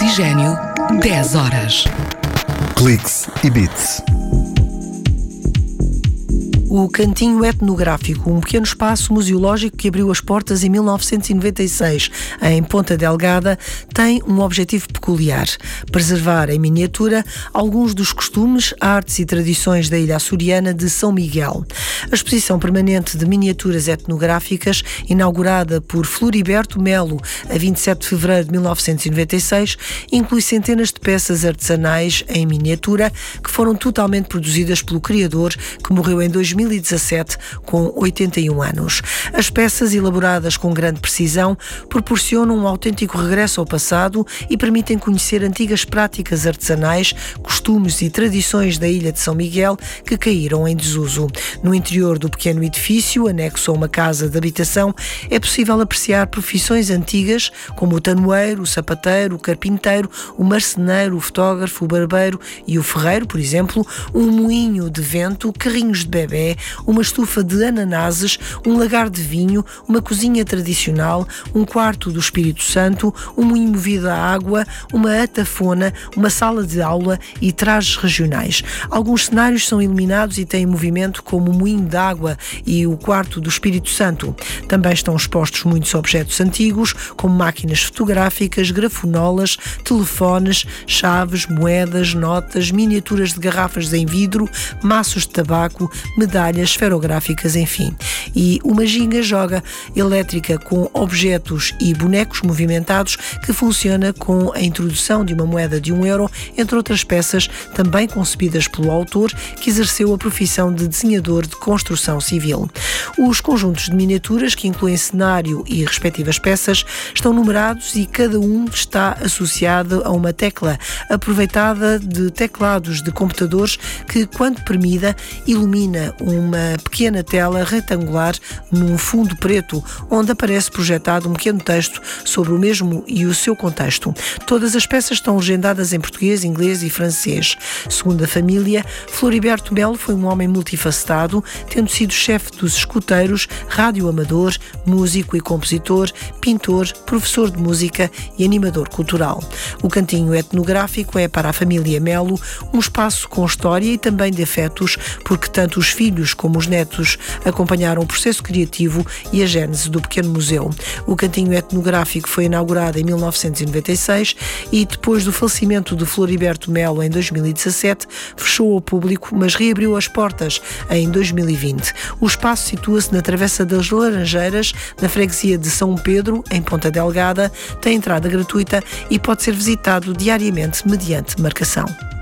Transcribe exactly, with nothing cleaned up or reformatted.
Oxigênio, dez horas. Cliques e Bits. O Cantinho Etnográfico, um pequeno espaço museológico que abriu as portas em mil novecentos e noventa e seis, em Ponta Delgada, tem um objetivo peculiar: preservar em miniatura alguns dos costumes, artes e tradições da ilha açoriana de São Miguel. A exposição permanente de miniaturas etnográficas, inaugurada por Floriberto Melo a vinte e sete de fevereiro de mil novecentos e noventa e seis, inclui centenas de peças artesanais em miniatura que foram totalmente produzidas pelo criador, que morreu em dois mil e dezassete com oitenta e um anos. As peças, elaboradas com grande precisão, proporcionam um autêntico regresso ao passado e permitem conhecer antigas práticas artesanais, costumes e tradições da ilha de São Miguel que caíram em desuso. No interior do pequeno edifício, anexo a uma casa de habitação, é possível apreciar profissões antigas como o tanoeiro, o sapateiro, o carpinteiro, o marceneiro, o fotógrafo, o barbeiro e o ferreiro, por exemplo, um moinho de vento, carrinhos de bebé, uma estufa de ananases, um lagar de vinho, uma cozinha tradicional, um quarto do Espírito Santo, um moinho movido à água, uma atafona, uma sala de aula e trajes regionais. Alguns cenários são iluminados e têm movimento, como o moinho de água e o quarto do Espírito Santo. Também estão expostos muitos objetos antigos, como máquinas fotográficas, grafonolas, telefones, chaves, moedas, notas, miniaturas de garrafas em vidro, maços de tabaco, medalhas esferográficas, enfim. E uma ginga joga elétrica com objetos e bonecos movimentados que funciona com a introdução de uma moeda de um euro, entre outras peças também concebidas pelo autor, que exerceu a profissão de desenhador de construção civil. Os conjuntos de miniaturas, que incluem cenário e respectivas peças, estão numerados e cada um está associado a uma tecla, aproveitada de teclados de computadores que, quando premida, ilumina uma pequena tela retangular num fundo preto, onde aparece projetado um pequeno texto sobre o mesmo e o seu contexto. Todas as peças estão legendadas em português, inglês e francês. Segundo a família, Floriberto Melo foi um homem multifacetado, tendo sido chefe dos escuteiros, radioamador, músico e compositor, pintor, professor de música e animador cultural. O Cantinho Etnográfico é, para a família Melo, um espaço com história e também de afetos, porque tanto os filhos como os netos acompanharam o processo criativo e a gênese do pequeno museu. O Cantinho Etnográfico foi inaugurado em mil novecentos e noventa e seis e, depois do falecimento de Floriberto Melo em dois mil e dezassete, fechou ao público, mas reabriu as portas em dois mil e vinte. O espaço situa-se na Travessa das Laranjeiras, na freguesia de São Pedro, em Ponta Delgada, tem entrada gratuita e pode ser visitado diariamente mediante marcação.